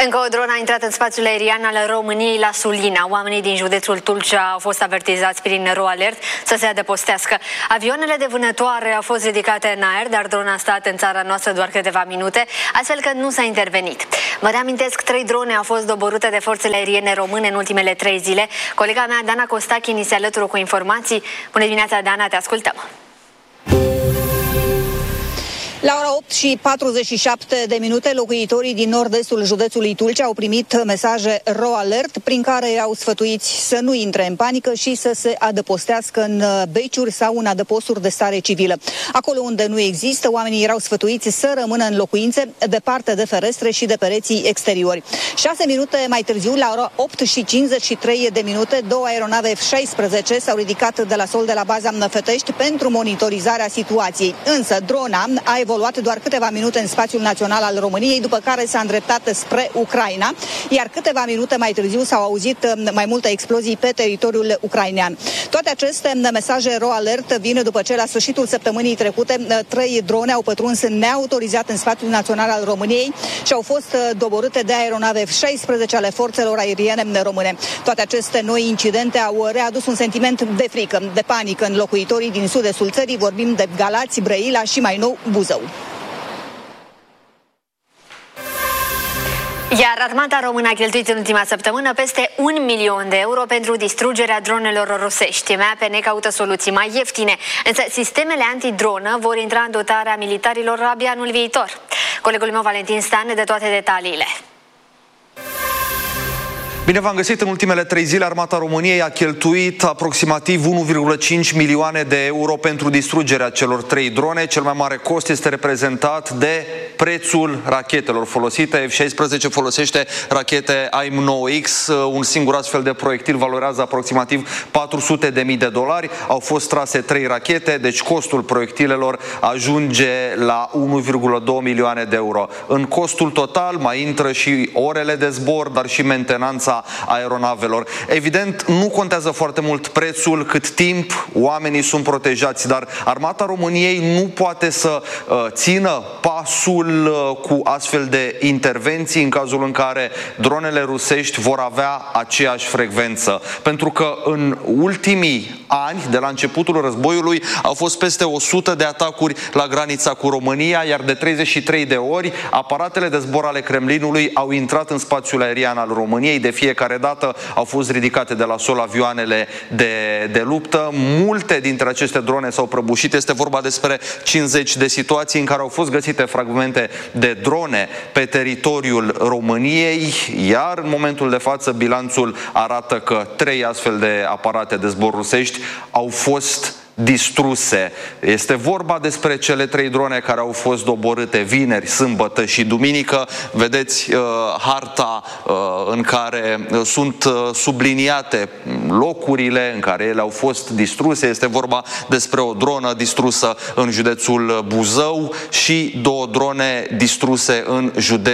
Încă o dronă a intrat în spațiul aerian al României la Sulina. Oamenii din județul Tulcea au fost avertizați prin RoAlert să se adăpostească. Avioanele de vânătoare au fost ridicate în aer, dar drona a stat în țara noastră doar câteva minute, astfel că nu s-a intervenit. Vă reamintesc, 3 drone au fost doborâte de forțele aeriene române în ultimele 3 zile. Colega mea, Dana Costache, ni se alătură cu informații. Bună dimineața, Dana, te ascultăm! La ora 8:47, locuitorii din nord-estul județului Tulcea au primit mesaje RoAlert prin care i-au sfătuiți să nu intre în panică și să se adăpostească în beciuri sau în adăposturi de stare civilă. Acolo unde nu există, oamenii erau sfătuiți să rămână în locuințe departe de ferestre și de pereții exteriori. 6 minute mai târziu, la ora 8:53, 2 aeronave F-16 s-au ridicat de la sol de la baza Năfătești pentru monitorizarea situației. Însă drona a evoluat doar câteva minute în spațiul național al României, după care s-a îndreptat spre Ucraina, iar câteva minute mai târziu s-au auzit mai multe explozii pe teritoriul ucrainean. Toate aceste mesaje RoAlert vin după ce la sfârșitul săptămânii trecute 3 drone au pătruns neautorizat în spațiul național al României și au fost doborâte de aeronave F-16 ale forțelor aeriene române. Toate aceste noi incidente au readus un sentiment de frică, de panică în locuitorii din sud-estul țării. Vorbim de Galați, Brăila și mai nou Buzău. Iar armata română a cheltuit în ultima săptămână peste 1 milion de euro pentru distrugerea dronelor rusești. MAPN caută soluții mai ieftine, însă sistemele antidronă vor intra în dotarea militarilor abia anul viitor. Colegul meu Valentin Stan ne dă toate detaliile. Bine v-am găsit! În ultimele 3 zile, Armata României a cheltuit aproximativ 1,5 milioane de euro pentru distrugerea celor 3 drone. Cel mai mare cost este reprezentat de prețul rachetelor folosite. F-16 folosește rachete AIM-9X. Un singur astfel de proiectil valorează aproximativ $400.000. Au fost trase 3 rachete, deci costul proiectilelor ajunge la 1,2 milioane de euro. În costul total mai intră și orele de zbor, dar și mentenanța aeronavelor. Evident, nu contează foarte mult prețul, cât timp oamenii sunt protejați, dar Armata României nu poate să țină pasul cu astfel de intervenții în cazul în care dronele rusești vor avea aceeași frecvență. Pentru că în ultimii ani, de la începutul războiului, au fost peste 100 de atacuri la granița cu România, iar de 33 de ori aparatele de zbor ale Kremlinului au intrat în spațiul aerian al României. De fiecare dată au fost ridicate de la sol avioanele de luptă. Multe dintre aceste drone s-au prăbușit. Este vorba despre 50 de situații în care au fost găsite fragmente de drone pe teritoriul României, iar în momentul de față bilanțul arată că 3 astfel de aparate de zbor rusești au fost distruse. Este vorba despre cele 3 drone care au fost doborâte vineri, sâmbătă și duminică. Vedeți harta în care sunt subliniate locurile în care ele au fost distruse. Este vorba despre o dronă distrusă în județul Buzău și 2 drone distruse în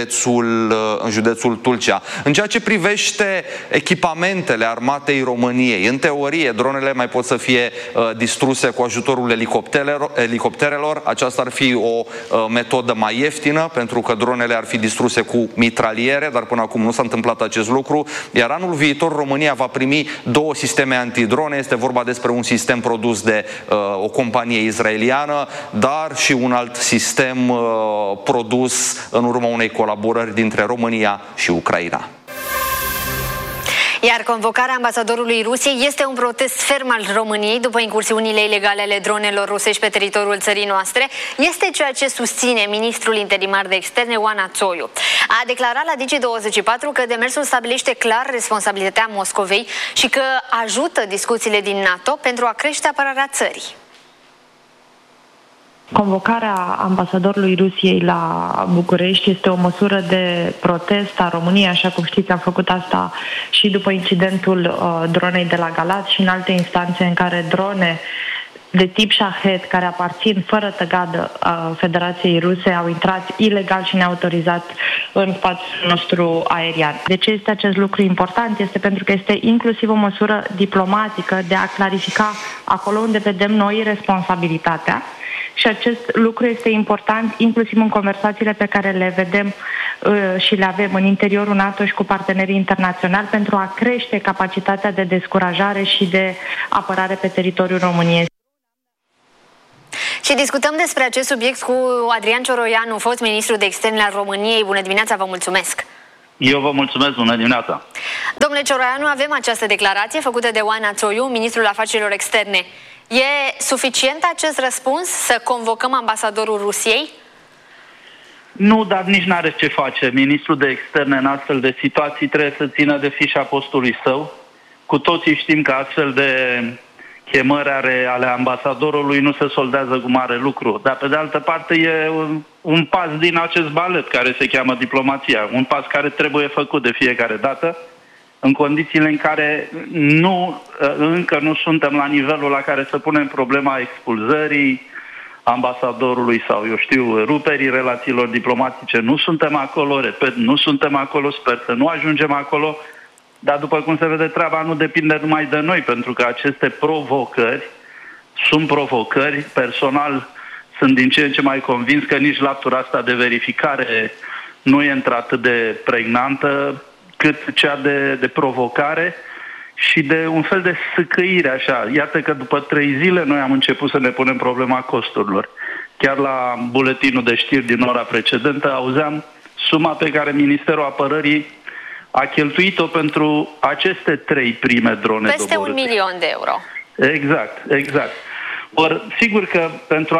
județul Tulcea. În ceea ce privește echipamentele Armatei României, în teorie, dronele mai pot să fie distruse cu ajutorul elicopterelor. Aceasta ar fi o metodă mai ieftină, pentru că dronele ar fi distruse cu mitraliere, dar până acum nu s-a întâmplat acest lucru. Iar anul viitor România va primi 2 sisteme antidrone. Este vorba despre un sistem produs de o companie israeliană, dar și un alt sistem produs în urma unei colaborări dintre România și Ucraina. Iar convocarea ambasadorului Rusiei este un protest ferm al României după incursiunile ilegale ale dronelor rusești pe teritoriul țării noastre. Este ceea ce susține ministrul interimar de externe, Oana Țoiu. A declarat la Digi24 că demersul stabilește clar responsabilitatea Moscovei și că ajută discuțiile din NATO pentru a crește apărarea țării. Convocarea ambasadorului Rusiei la București este o măsură de protest a României, așa cum știți, am făcut asta și după incidentul dronei de la Galați și în alte instanțe în care drone de tip Shahed, care aparțin fără tăgadă Federației Ruse, au intrat ilegal și neautorizat în spațiul nostru aerian. De ce este acest lucru important? Este pentru că este inclusiv o măsură diplomatică de a clarifica acolo unde vedem noi responsabilitatea. Și acest lucru este important inclusiv în conversațiile pe care le vedem și le avem în interiorul NATO și cu partenerii internaționali pentru a crește capacitatea de descurajare și de apărare pe teritoriul României. Și discutăm despre acest subiect cu Adrian Cioroianu, fost ministru de externe al României. Bună dimineața, vă mulțumesc! Eu vă mulțumesc, bună dimineața! Domnule Cioroianu, avem această declarație făcută de Oana Țoiu, ministrul afacerilor externe. E suficient acest răspuns să convocăm ambasadorul Rusiei? Nu, dar nici n-are ce face. Ministrul de externe în astfel de situații trebuie să țină de fișa postului său. Cu toții știm că astfel de chemări ale ambasadorului nu se soldează cu mare lucru. Dar pe de altă parte e un pas din acest balet care se cheamă diplomația. Un pas care trebuie făcut de fiecare dată, în condițiile în care încă nu suntem la nivelul la care să punem problema expulzării ambasadorului sau, eu știu, ruperii relațiilor diplomatice. Nu suntem acolo, repet, nu suntem acolo, sper să nu ajungem acolo, dar după cum se vede, treaba nu depinde numai de noi, pentru că aceste provocări sunt provocări. Personal sunt din ce în ce mai convins că nici latura asta de verificare nu e într-atât de pregnantă cât cea de provocare și de un fel de sâcăire așa. Iată că după 3 zile noi am început să ne punem problema costurilor. Chiar la buletinul de știri din ora precedentă auzeam suma pe care Ministerul Apărării a cheltuit-o pentru aceste 3 prime drone peste doborâte. 1 milion de euro. Exact. Or, sigur că pentru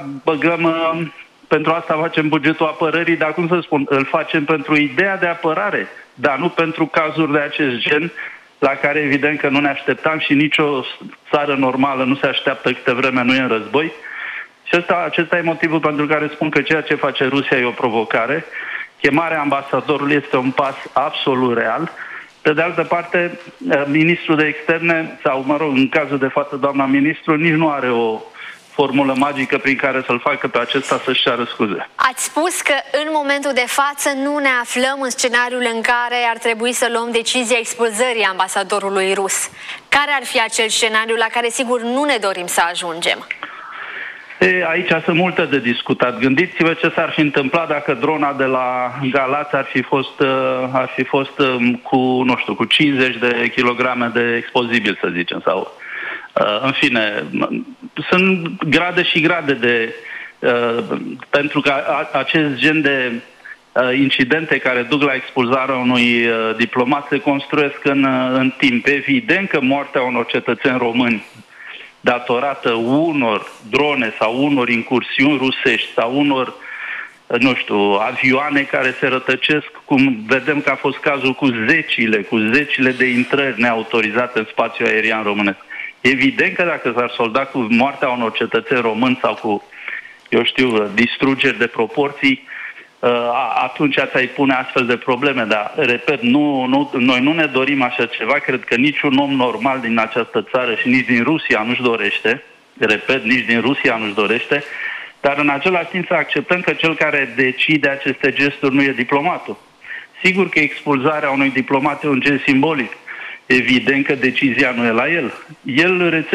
asta facem bugetul apărării, dar cum să spun, îl facem pentru ideea de apărare, dar nu pentru cazuri de acest gen, la care evident că nu ne așteptam și nicio țară normală nu se așteaptă câte vreme nu e în război. Și acesta e motivul pentru care spun că ceea ce face Rusia e o provocare. Chemarea ambasadorului este un pas absolut real. Pe de altă parte, ministrul de externe, sau mă rog, în cazul de față doamna ministru, nici nu are o formulă magică prin care să-l facă pe acesta să-și ceară scuze. Ați spus că în momentul de față nu ne aflăm în scenariul în care ar trebui să luăm decizia expulzării ambasadorului rus. Care ar fi acel scenariu la care sigur nu ne dorim să ajungem? Aici sunt multe de discutat. Gândiți-vă ce s-ar fi întâmplat dacă drona de la Galați ar fi fost cu, nu știu, cu 50 de kilograme de expozibil, să zicem, sau în fine, sunt grade și grade pentru că acest gen de incidente care duc la expulzarea unui diplomat se construiesc în timp. Evident că moartea unor cetățeni români datorată unor drone sau unor incursiuni rusești sau unor, nu știu, avioane care se rătăcesc, cum vedem că a fost cazul cu zecile de intrări neautorizate în spațiul aerian românesc. Evident că dacă s-ar solda cu moartea unor cetățeni români sau cu, eu știu, distrugeri de proporții, atunci ți-ai pune astfel de probleme. Dar, repet, noi nu ne dorim așa ceva. Cred că niciun om normal din această țară și nici din Rusia nu-și dorește. Repet, nici din Rusia nu-și dorește. Dar în același timp să acceptăm că cel care decide aceste gesturi nu e diplomatul. Sigur că expulzarea unui diplomat e un gest simbolic. Evident că decizia nu e la el. El,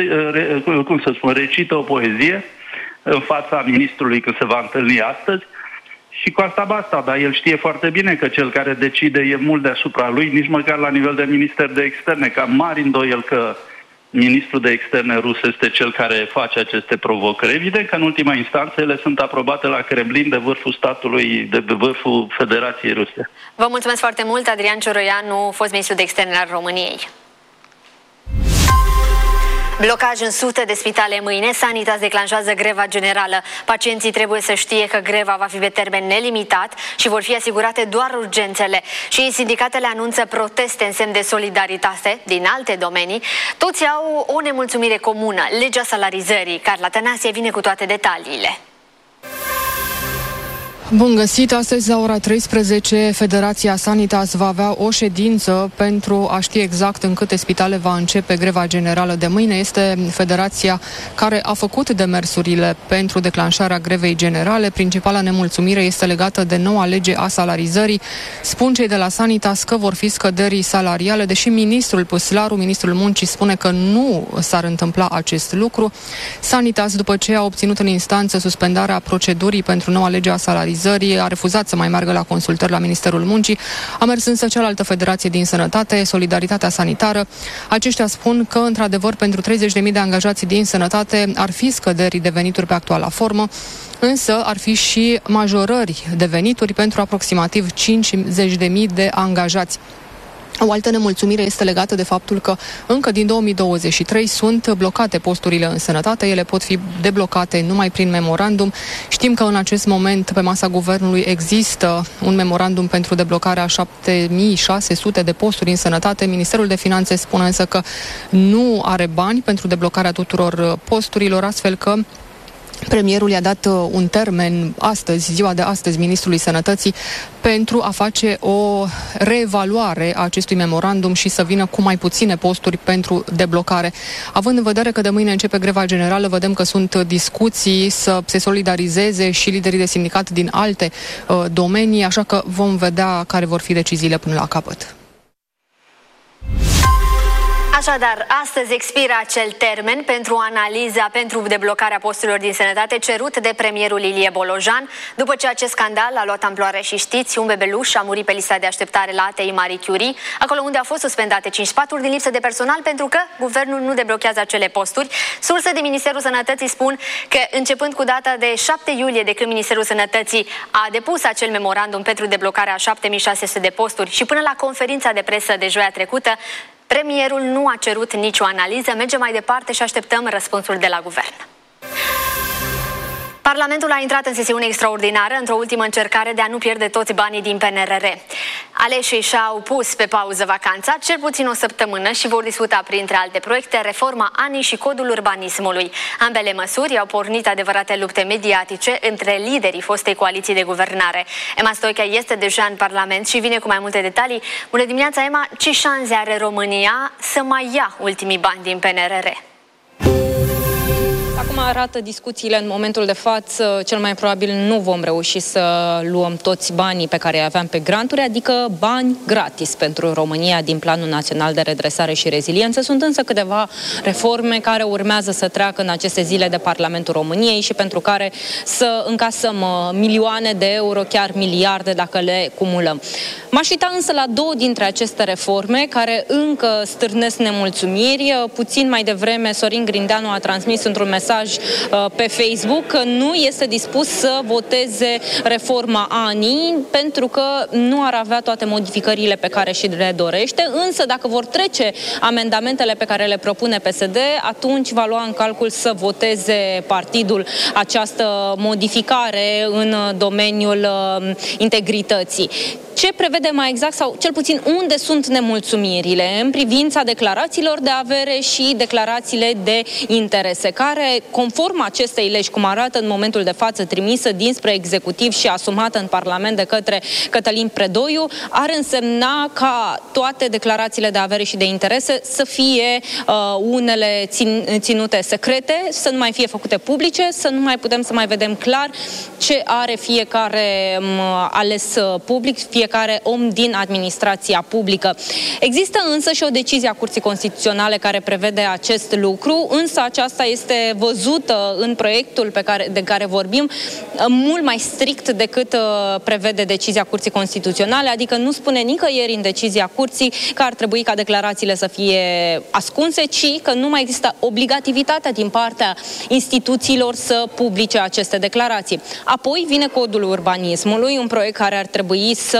recită o poezie în fața ministrului când se va întâlni astăzi și cu asta basta, dar el știe foarte bine că cel care decide e mult deasupra lui, nici măcar la nivel de minister de externe, că am mari îndoiel că ministrul de externe rus este cel care face aceste provocări. Evident că în ultima instanță ele sunt aprobate la Kremlin de vârful statului, de vârful Federației Ruse. Vă mulțumesc foarte mult, Adrian Cioroianu, fost ministru de externe al României. Blocaj în sute de spitale mâine. Sanitas declanșează greva generală. Pacienții trebuie să știe că greva va fi pe termen nelimitat și vor fi asigurate doar urgențele. Și sindicatele anunță proteste în semn de solidaritate din alte domenii. Toți au o nemulțumire comună, legea salarizării. Carla Tănase vine cu toate detaliile. Bun găsit! Astăzi, la ora 13, Federația Sanitas va avea o ședință pentru a ști exact în câte spitale va începe greva generală de mâine. Este federația care a făcut demersurile pentru declanșarea grevei generale. Principala nemulțumire este legată de noua lege a salarizării. Spun cei de la Sanitas că vor fi scăderi salariale, deși ministrul Păslaru, ministrul muncii, spune că nu s-ar întâmpla acest lucru. Sanitas, după ce a obținut în instanță suspendarea procedurii pentru noua lege a salarizării, a refuzat să mai meargă la consultări la Ministerul Muncii. A mers însă cealaltă federație din sănătate, Solidaritatea Sanitară. Aceștia spun că, într-adevăr, pentru 30.000 de angajați din sănătate ar fi scăderi de venituri pe actuala formă, însă ar fi și majorări de venituri pentru aproximativ 50.000 de angajați. O altă nemulțumire este legată de faptul că încă din 2023 sunt blocate posturile în sănătate. Ele pot fi deblocate numai prin memorandum. Știm că în acest moment pe masa guvernului există un memorandum pentru deblocarea 7.600 de posturi în sănătate. Ministerul de Finanțe spune însă că nu are bani pentru deblocarea tuturor posturilor, astfel că premierul i-a dat un termen astăzi, ziua de astăzi, Ministrului Sănătății, pentru a face o reevaluare a acestui memorandum și să vină cu mai puține posturi pentru deblocare. Având în vedere că de mâine începe greva generală, vedem că sunt discuții să se solidarizeze și liderii de sindicat din alte domenii, așa că vom vedea care vor fi deciziile până la capăt. Așadar, astăzi expiră acel termen pentru analiza pentru deblocarea posturilor din sănătate cerut de premierul Ilie Bolojan. După ce acest scandal a luat amploare și știți, un bebeluș a murit pe lista de așteptare la ATI Marie Curie, acolo unde au fost suspendate 5 paturi din lipsă de personal pentru că guvernul nu deblochează acele posturi. Surse din Ministerul Sănătății spun că începând cu data de 7 iulie, de când Ministerul Sănătății a depus acel memorandum pentru deblocarea a 7.600 de posturi și până la conferința de presă de joia trecută, premierul nu a cerut nicio analiză. Mergem mai departe și așteptăm răspunsul de la guvern. Parlamentul a intrat în sesiune extraordinară într-o ultimă încercare de a nu pierde toți banii din PNRR. Aleșii și-au pus pe pauză vacanța, cel puțin o săptămână, și vor discuta, printre alte proiecte, reforma ANI și codul urbanismului. Ambele măsuri au pornit adevărate lupte mediatice între liderii fostei coaliții de guvernare. Emma Stoica este deja în Parlament și vine cu mai multe detalii. Bună dimineața, Emma! Ce șanse are România să mai ia ultimii bani din PNRR? Acum arată discuțiile în momentul de față, cel mai probabil nu vom reuși să luăm toți banii pe care îi aveam pe granturi, adică bani gratis pentru România din Planul Național de Redresare și Reziliență. Sunt însă câteva reforme care urmează să treacă în aceste zile de Parlamentul României și pentru care să încasăm milioane de euro, chiar miliarde dacă le cumulăm. M-aș uita însă la două dintre aceste reforme care încă stârnesc nemulțumiri. Puțin mai devreme Sorin Grindeanu a transmis într-un mesaj pe Facebook că nu este dispus să voteze reforma ANI pentru că nu ar avea toate modificările pe care și le dorește, însă dacă vor trece amendamentele pe care le propune PSD, atunci va lua în calcul să voteze partidul această modificare în domeniul integrității. Ce prevede mai exact, sau cel puțin unde sunt nemulțumirile în privința declarațiilor de avere și declarațiile de interese, care, conform acestei legi, cum arată în momentul de față, trimisă dinspre executiv și asumată în Parlament de către Cătălin Predoiu, ar însemna ca toate declarațiile de avere și de interese să fie unele ținute secrete, să nu mai fie făcute publice, să nu mai putem să mai vedem clar ce are fiecare ales public, fiecare om din administrația publică. Există însă și o decizie a Curții Constituționale care prevede acest lucru, însă aceasta este văzută în proiectul de care vorbim mult mai strict decât prevede decizia Curții Constituționale, adică nu spune nicăieri în decizia Curții că ar trebui ca declarațiile să fie ascunse, ci că nu mai există obligativitatea din partea instituțiilor să publice aceste declarații. Apoi vine codul urbanismului, un proiect care ar trebui să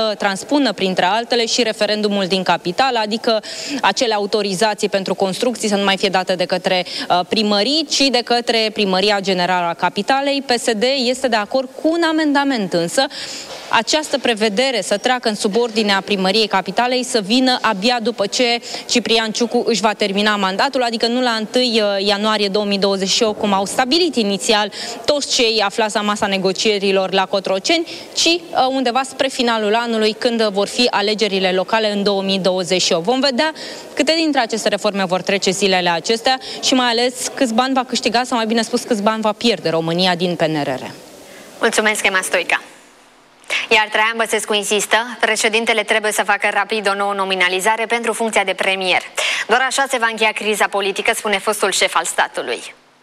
să transpună, printre altele, și referendumul din capitală, adică acele autorizații pentru construcții să nu mai fie date de către primării, ci de către Primăria Generală a Capitalei. PSD este de acord cu un amendament, însă această prevedere să treacă în subordinea Primăriei Capitalei să vină abia după ce Ciprian Ciucu își va termina mandatul, adică nu la 1 ianuarie 2028, cum au stabilit inițial toți cei aflați la masa negocierilor la Cotroceni, ci undeva spre finalul anului, când vor fi alegerile locale în 2028. Vom vedea câte dintre aceste reforme vor trece zilele acestea și mai ales câți bani va câștiga, sau mai bine spus câți bani va pierde România din PNRR. Mulțumesc, Emma Stoica. Iar Traian Băsescu insistă, președintele trebuie să facă rapid o nouă nominalizare pentru funcția de premier. Doar așa se va încheia criza politică, spune fostul șef al statului.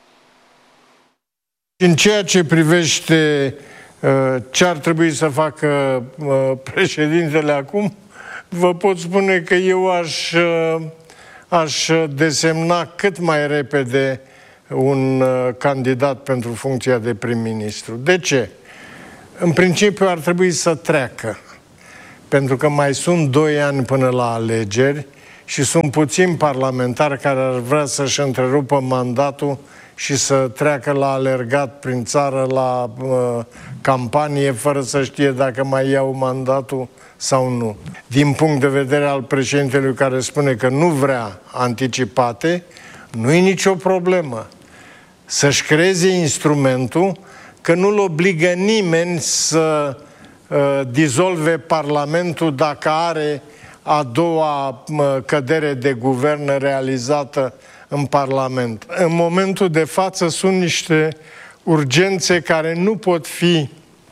În ceea ce privește ce ar trebui să facă președintele acum, vă pot spune că eu aș desemna cât mai repede un candidat pentru funcția de prim-ministru. De ce? În principiu ar trebui să treacă, pentru că mai sunt 2 ani până la alegeri și sunt puțini parlamentari care ar vrea să-și întrerupă mandatul și să treacă la alergat prin țară, la campanie, fără să știe dacă mai iau mandatul sau nu. Din punct de vedere al președintelui care spune că nu vrea anticipate, nu e nicio problemă. Să-și creeze instrumentul, că nu-l obligă nimeni să dizolve Parlamentul dacă are a doua cădere de guvern realizată în Parlament. În momentul de față sunt niște urgențe care nu pot fi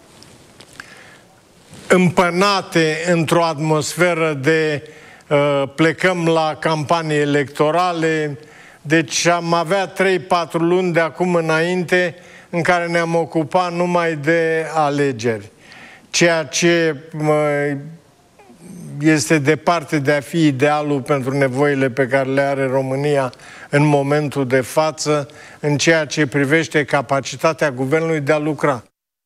împănate într-o atmosferă de plecăm la campanii electorale, deci am avea 3-4 luni de acum înainte în care ne-am ocupat numai de alegeri. Ceea ce este departe de a fi idealul pentru nevoile pe care le are România în momentul de față, în ceea ce privește capacitatea guvernului de a lucra.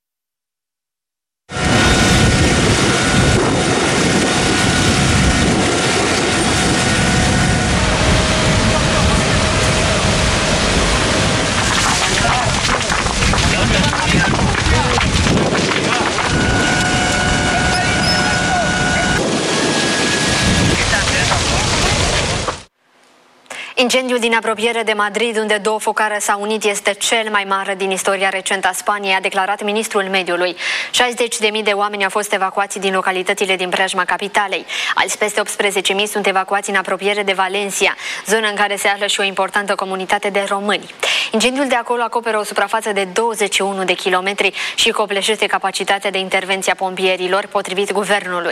Incendiul din apropiere de Madrid, unde 2 focare s-au unit, este cel mai mare din istoria recentă a Spaniei, a declarat ministrul mediului. 60.000 de oameni au fost evacuați din localitățile din preajma capitalei. Alți peste 18.000 sunt evacuați în apropiere de Valencia, zonă în care se află și o importantă comunitate de români. Incendiul de acolo acoperă o suprafață de 21 de kilometri și copleșește capacitatea de intervenție a pompierilor, potrivit guvernului.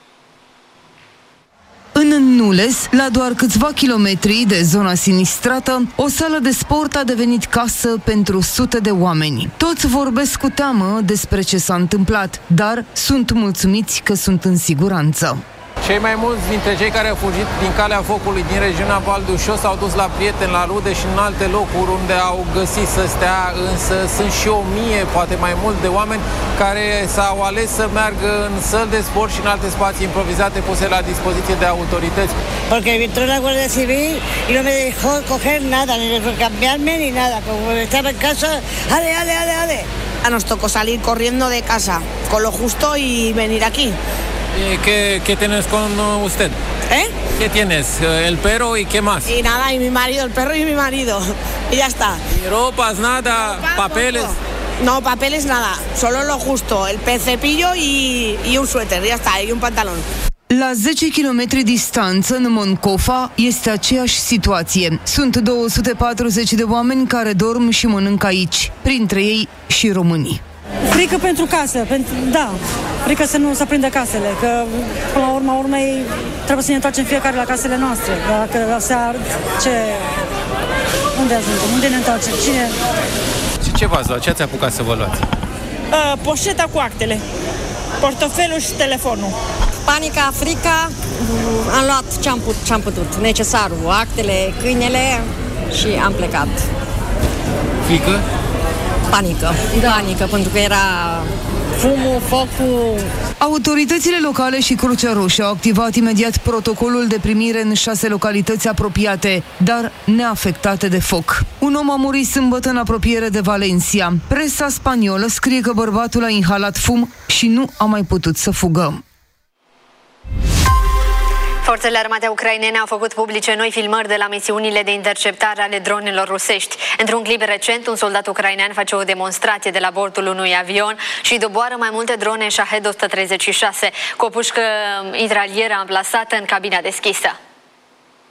În Nules, la doar câțiva kilometri de zona sinistrată, o sală de sport a devenit casă pentru sute de oameni. Toți vorbesc cu teamă despre ce s-a întâmplat, dar sunt mulțumiți că sunt în siguranță. Cei mai mulți dintre cei care au fugit din calea focului din regiunea Val d'Ușor s-au dus la prieteni, la rude și în alte locuri unde au găsit să stea, însă sunt și 1000, poate mai mult, de oameni care s-au ales să meargă în săli de sport și în alte spații improvizate puse la dispoziție de autorități. Porque entró la Guardia Civil y no me dejó coger nada, ni cambiarme ni nada. Como estaba en casa, ale. Nos tocó salir corriendo de casa, con lo justo y venir aquí. ¿Qué tienes con usted? ¿Qué tienes? ¿El perro y qué más? Y nada, y mi marido, el perro y mi marido. Y ya está. ¿Y ropas, nada? ¿Papeles? No, papeles nada. Solo lo justo. El cepillo y un suéter. Ya está. Y un pantalón. La 10 km distanță, în Moncofa, este aceeași situație. Sunt 240 de oameni care dorm și mănâncă aici, printre ei și românii. Frică pentru casă, frică să nu se prindă casele, că până la urma urmei trebuie să ne întoarcem fiecare la casele noastre. Dacă se ard, unde ajungem? Unde ne întoarcem? Cine? Și ce v-ați luat? Ce ați apucat să vă luați? Poșeta cu actele, portofelul și telefonul. Panica, frica, am luat ce-am putut, necesarul, actele, câinele și am plecat. Frică? Panică, pentru că era fumul, focul. Autoritățile locale și Crucea Roșie au activat imediat protocolul de primire în 6 localități apropiate, dar neafectate de foc. Un om a murit sâmbătă în apropiere de Valencia. Presa spaniolă scrie că bărbatul a inhalat fum și nu a mai putut să fugă. Forțele armate ucrainene au făcut publice noi filmări de la misiunile de interceptare ale dronelor rusești. Într-un clip recent, un soldat ucrainean face o demonstrație de la bordul unui avion și doboară mai multe drone Shahed 136 cu o pușcă mitralieră amplasată în cabina deschisă.